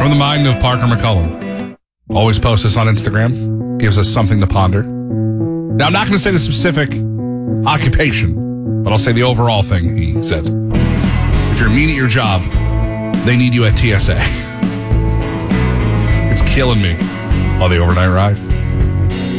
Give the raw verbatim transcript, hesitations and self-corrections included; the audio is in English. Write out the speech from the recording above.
From the mind of Parker McCullum. Always posts this on Instagram. Gives us something to ponder. Now, I'm not going to say the specific occupation, but I'll say the overall thing he said. If you're mean at your job, they need you at T S A. It's killing me on the overnight ride.